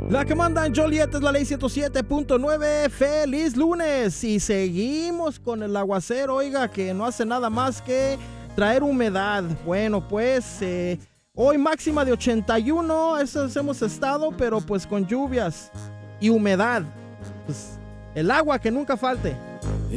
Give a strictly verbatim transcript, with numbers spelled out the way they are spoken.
La que manda en Joliet es la ley ciento siete punto nueve. Feliz lunes. Y seguimos con el aguacero, oiga, que no hace nada más que traer humedad. Bueno, pues eh, hoy máxima de ochenta y uno, eso hemos estado, pero pues con lluvias y humedad. Pues el agua que nunca falte.